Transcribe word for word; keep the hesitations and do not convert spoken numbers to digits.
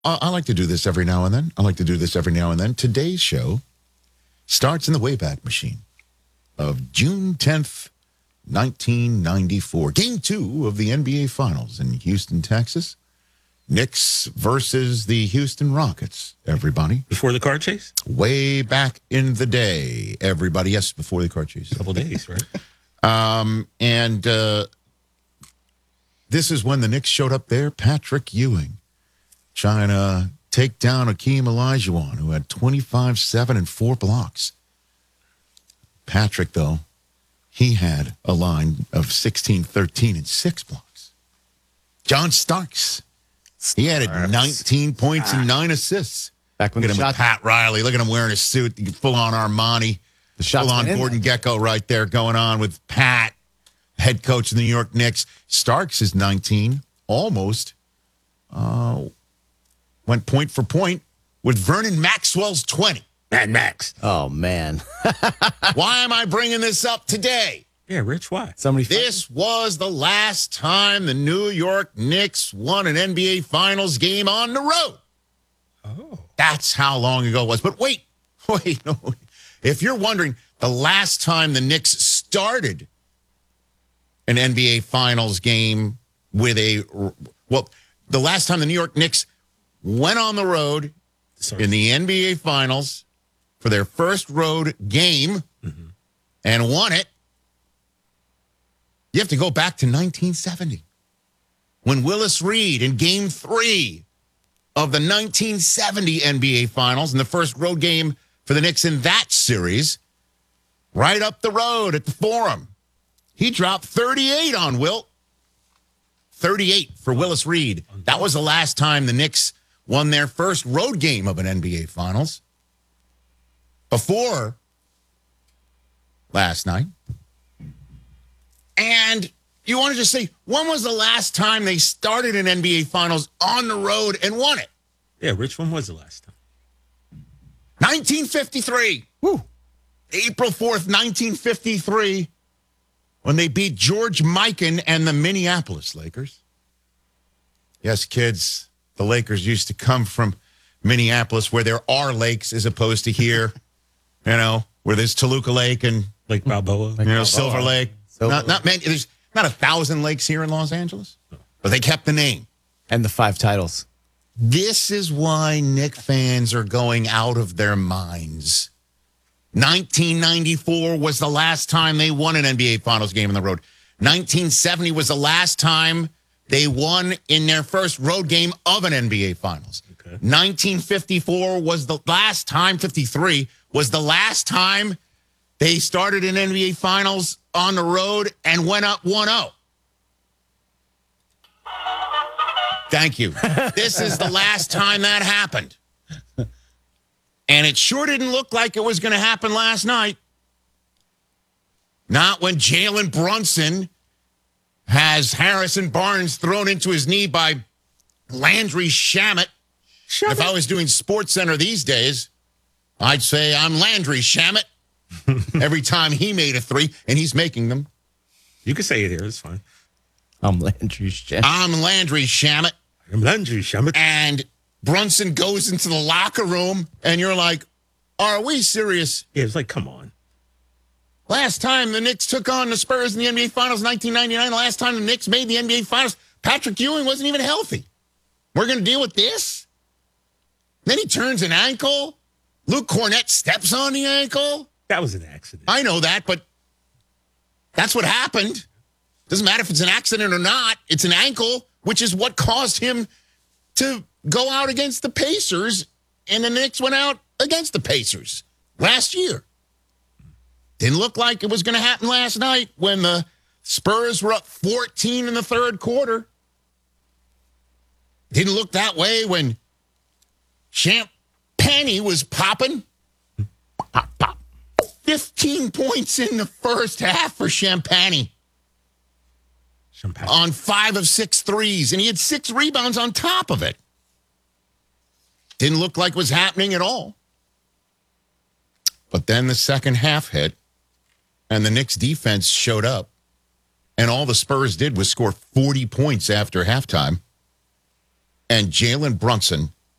I, I like to do this every now and then. I like to do this every now and then. Today's show starts in the Wayback Machine of June tenth, nineteen ninety-four. Game two of the N B A Finals in Houston, Texas. Knicks versus the Houston Rockets, everybody. Before the car chase? Way back in the day, everybody. Yes, before the car chase. A couple days, right? Um, and uh, this is when the Knicks showed up there. Patrick Ewing trying to take down Akeem Olajuwon, who had twenty-five, seven, and four blocks. Patrick, though, he had a line of sixteen, thirteen, and six blocks. John Starks, he had nineteen points and nine assists. Back when Look at the him shot, with Pat Riley. Look at him wearing a suit, full-on Armani. the shots Full-on went in. Gordon Gekko right there going on with Pat, head coach of the New York Knicks. Starks is nineteen, almost uh, went point for point with Vernon Maxwell's twenty. Mad Max. Oh, man. Why am I bringing this up today? Yeah, Rich, why? Somebody. This was the last time the New York Knicks won an N B A Finals game on the road. Oh. That's how long ago it was. But wait, wait, no. If you're wondering, the last time the Knicks started an N B A Finals game with a, well, the last time the New York Knicks went on the road Sorry. in the N B A Finals for their first road game Mm-hmm. and won it, you have to go back to nineteen seventy when Willis Reed in game three of the nineteen seventy N B A Finals, in the first road game for the Knicks in that series, right up the road at the Forum, he dropped thirty-eight on Wilt. thirty-eight for Willis Reed. That was the last time the Knicks won their first road game of an N B A Finals. Before last night. And you want to just say, when was the last time they started an N B A Finals on the road and won it? Yeah, Rich, when was the last time? nineteen fifty-three. Woo. April fourth, nineteen fifty-three, when they beat George Mikan and the Minneapolis Lakers. Yes, kids, the Lakers used to come from Minneapolis, where there are lakes as opposed to here, you know, where there's Toluca Lake and, Lake Balboa? you know, Silver Lake. Silver Not, not many. There's not a thousand lakes here in Los Angeles, but they kept the name. And the five titles. This is why Knick fans are going out of their minds. nineteen ninety-four was the last time they won an N B A Finals game on the road. nineteen seventy was the last time they won in their first road game of an N B A Finals. Okay. nineteen fifty-four was the last time, fifty-three was the last time they started an N B A Finals on the road and went up one oh. Thank you. This is the last time that happened. And it sure didn't look like it was going to happen last night. Not when Jalen Brunson has Harrison Barnes thrown into his knee by Landry Shamet. Shamet. If I was doing Sports Center these days, I'd say I'm Landry Shamet every time he made a three, and he's making them. You can say it here. It's fine. I'm Landry Shamet. I'm Landry Shamet. I'm Landry Shamet. And Brunson goes into the locker room, and you're like, are we serious? Yeah, it's like, come on. Last time the Knicks took on the Spurs in the N B A Finals, nineteen ninety-nine, the last time the Knicks made the N B A Finals, Patrick Ewing wasn't even healthy. We're going to deal with this? Then he turns an ankle. Luke Cornett steps on the ankle. That was an accident. I know that, but that's what happened. Doesn't matter if it's an accident or not. It's an ankle, which is what caused him to go out against the Pacers, and the Knicks went out against the Pacers last year. Didn't look like it was going to happen last night when the Spurs were up fourteen in the third quarter. Didn't look that way when Champagnie was popping. Pop, pop. fifteen points in the first half for Champagnie. Champagne. On five of six threes, and he had six rebounds on top of it. Didn't look like it was happening at all. But then the second half hit, and the Knicks defense showed up, and all the Spurs did was score forty points after halftime. And Jalen Brunson